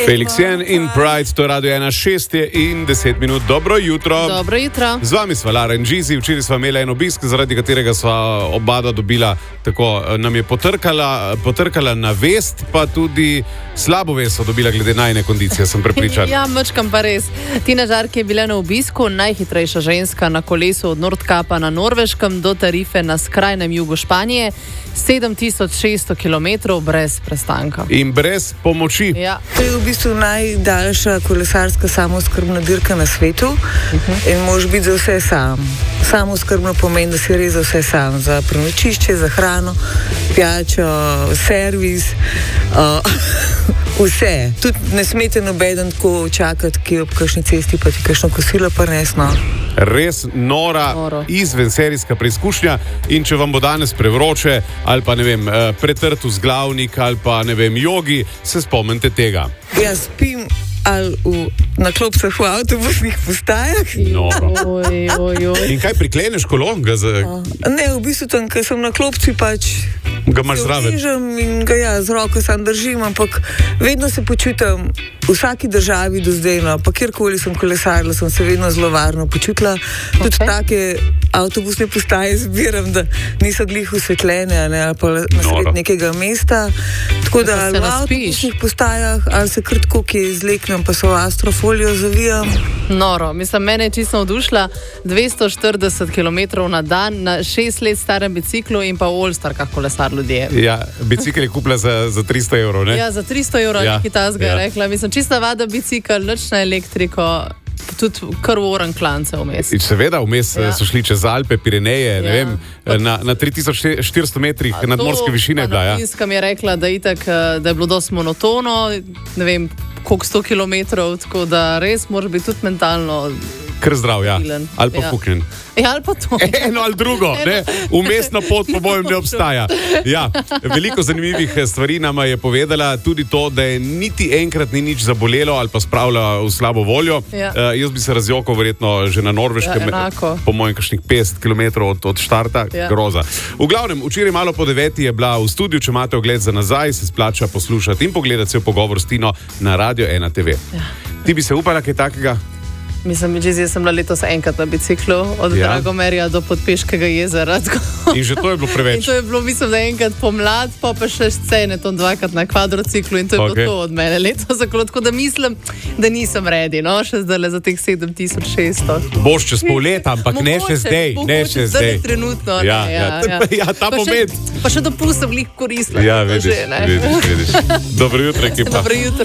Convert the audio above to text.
Felix Jen in Pride, to je Radio 1:06 in 10 minut. Dobro jutro. Dobro jutro. Z vami sva Lara in Gizi. Včeraj sva imela en obisk, zaradi katerega sva obada dobila, tako nam je potrkala na vest, pa tudi slabo vest dobila glede najne kondicije, sem prepričan. Ja, mačkam pa res. Tina Žark je bila na obisku, najhitrejša ženska na kolesu od Nordkapa na Norveškem do Tarife na skrajnem jugu Španije. 7600 km brez prestanka. In brez pomoči. Ja. To je v bistvu najdaljša kolesarska samooskrbna dirka na svetu in moraš biti za vse sam. Samooskrbno pomeni, da si res za vse sam. Za prenočišče, za hrano, pijačo, servis, vse. Tudi ne smete nobeden tako čakati, ki je ob kakšni cesti, pa ti kakšno kosilo prinesno. Res nora, izvenserijska preizkušnja, in če vam bo danes prevroče ali pa ne vem, pretrt vzglavnik ali pa ne vem, jogi, se spomnite tega. Jaz spim ali na klopcah v avtobusnih postajah. In kaj, prikleneš kolon? Ne, v bistvu tam, ker sem na klopci, pač ga imaš zraven. In ga z roko sam držim, ampak vedno se počutim v vsaki državi do zdaj, no, pa kjerkoli sem kolesarila, sem se vedno zelo varno počutila. Tudi take avtobusne postaje zbiram, da niso glih osvetljene, ali pa na sred nekega mesta. Tako da ali v avtobusnih postajah, ali se krtko kje izleknem, pa se v astrofolijo zavijam. Noro, mislim, mene je čisto navdušila. 240 km na dan na 6 let starem biciklu in pa v All-Starkah kolesar ljudje. Ja, bicikl je kupila za 300 evrov, ne? Ja, za 300 evrov, ja, nekaj tazga, rekla. Mislim, čista vada bicikl, nič na elektriko, tudi kar oran klance vmes. Seveda, vmes so šli čez Alpe, Pireneje, ne vem, na 3400 metrih nadmorske višine je bila. Na Finskem je rekla, da je bilo dosti monotono, ne vem, koliko 100 kilometrov, tako da res mora biti tudi mentalno kar zdrav, ja. Ali pa puknjen. Ja, ali pa to. Eno ali drugo, ne. Umestna pot po mojem ne obstaja. Ja, veliko zanimivih stvari nama je povedala, tudi to, da je niti enkrat ni nič zabolelo ali pa spravila v slabo voljo. Ja. Jaz bi se razjokal verjetno že na Norveškem, po mojem kakšnih 50 km od štarta, groza. V glavnem, včeraj malo po 9 je bila v studiu, če imate ogled za nazaj, se splača poslušati in pogledati cel pogovor s Tino na Radio 1 TV. Ja. Ti bi se upala kaj takega? Mislim, že sem bila letos enkrat na biciklu, od Dragomerja do Podpeškega jezera. In že to je bilo preveč. In to je bilo, mislim, da enkrat pomlad, pa še scene, to dvakrat na kvadrociklu in to je bilo to od mene letos. Tako da mislim, da nisem ready, no, še zdaj za teh 7600. Boš čez pol leta, ampak ne še zdaj. Ne še zdaj. Zdaj trenutno. Ja, ta moment. Pa še dopust sem glih koristila. Ja, vidiš. Dobro jutro, ekipa. Dobro jutro.